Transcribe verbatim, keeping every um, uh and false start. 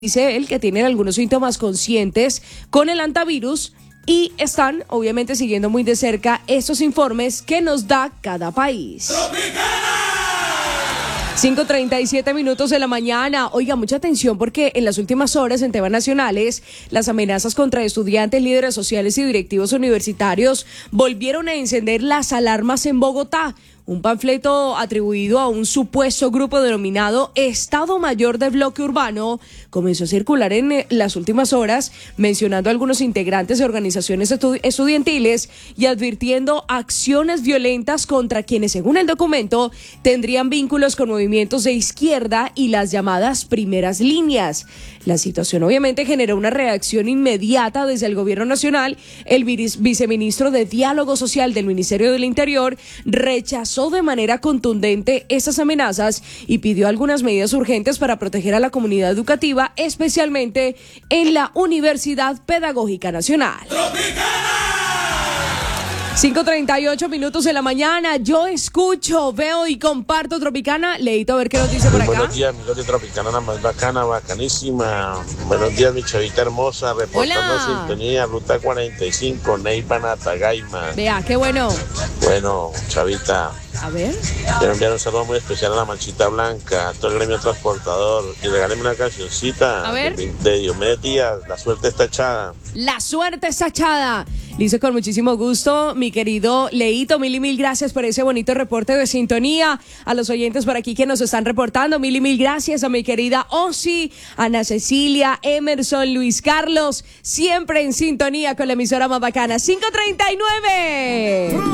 Dice él que tienen algunos síntomas conscientes con el hantavirus y están obviamente siguiendo muy de cerca estos informes que nos da cada país. cinco treinta y siete minutos de la mañana. Oiga, mucha atención porque en las últimas horas en temas nacionales, las amenazas contra estudiantes, líderes sociales y directivos universitarios volvieron a encender las alarmas en Bogotá. Un panfleto atribuido a un supuesto grupo denominado Estado Mayor de Bloque Urbano comenzó a circular en las últimas horas, mencionando a algunos integrantes de organizaciones estu- estudiantiles y advirtiendo acciones violentas contra quienes, según el documento, tendrían vínculos con movimientos de izquierda y las llamadas primeras líneas. La situación obviamente generó una reacción inmediata desde el gobierno nacional. El viceministro de Diálogo Social del Ministerio del Interior rechazó de manera contundente estas amenazas y pidió algunas medidas urgentes para proteger a la comunidad educativa, especialmente en la Universidad Pedagógica Nacional. cinco treinta y ocho minutos de la mañana. Yo escucho, veo y comparto Tropicana. Leito, a ver qué nos dice por acá. Buenos días, amigos de Tropicana, la más bacana, bacanísima. Buenos días, mi chavita hermosa, reportando Hola. sintonía, ruta cuarenta y cinco, Neiva, Natagaima. Vea, qué bueno. Bueno, chavita, A ver. quiero enviar un saludo muy especial a la Manchita Blanca, a todo el gremio transportador, y regáleme una cancioncita A ver. de, de Diomedes Díaz, La Suerte Está Echada. La suerte está echada. Dice con muchísimo gusto, mi querido Leito, mil y mil gracias por ese bonito reporte de sintonía. A los oyentes por aquí que nos están reportando, mil y mil gracias a mi querida Osi, Ana Cecilia, Emerson, Luis Carlos, siempre en sintonía con la emisora más bacana. cinco treinta y nueve.